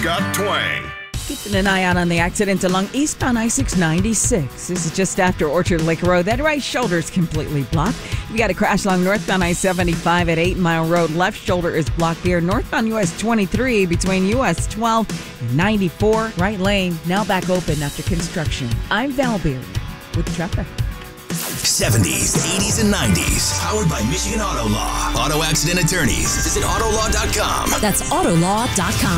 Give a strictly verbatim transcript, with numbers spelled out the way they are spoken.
got twang. Keeping an eye out on the accident along eastbound I six ninety-six. This is just after Orchard Lake Road. That right shoulder is completely blocked. We got a crash along northbound I seventy-five at eight Mile Road. Left shoulder is blocked there. Northbound U S twenty-three between U S twelve and ninety-four. Right lane now back open after construction. I'm Val Beard with traffic. seventies, eighties, and nineties. Powered by Michigan Auto Law. Auto accident attorneys. Visit auto law dot com. That's auto law dot com.